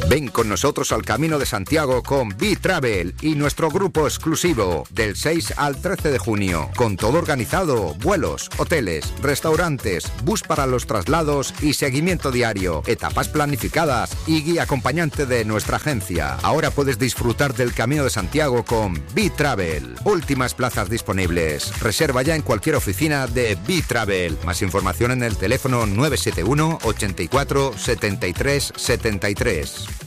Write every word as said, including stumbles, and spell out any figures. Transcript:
Ven con nosotros al Camino de Santiago con B-Travel y nuestro grupo exclusivo del seis al trece de junio, con todo organizado, vuelos, hoteles, restaurantes, bus para los traslados y seguimiento diario, etapas planificadas y guía acompañante de nuestra agencia. Ahora puedes disfrutar del Camino de Santiago con B-Travel. Últimas plazas disponibles. Reserva ya en cualquier oficina de B-Travel. Más información en el teléfono nueve siete uno, ochenta y cuatro, setenta y tres setenta y tres.